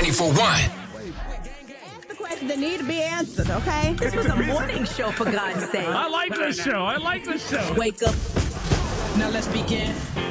94.1. The questions that need to be answered, okay? This was a morning show, for God's sake. I like this show. Wake up. Now let's begin.